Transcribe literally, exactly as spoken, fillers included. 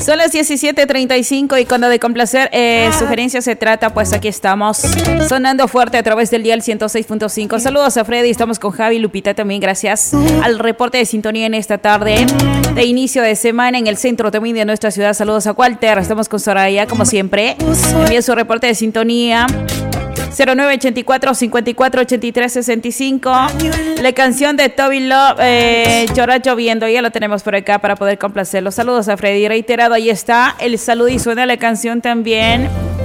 Son las diecisiete treinta y cinco y cuando de complacer eh, sugerencias se trata, pues aquí estamos sonando fuerte a través del dial ciento seis punto cinco. Saludos a Freddy, estamos con Javi, Lupita también, gracias al reporte de sintonía en esta tarde de inicio de semana en el centro también de nuestra ciudad. Saludos a Walter, estamos con Soraya como siempre. Envía su reporte de sintonía cero nueve ochenta y cuatro cincuenta y cuatro ochenta y tres sesenta y cinco. La canción de Toby Love, eh, Llora Lloviendo, ya lo tenemos por acá para poder complacerlo. Saludos a Freddy, reiterado, ahí está el saludo y suena la canción también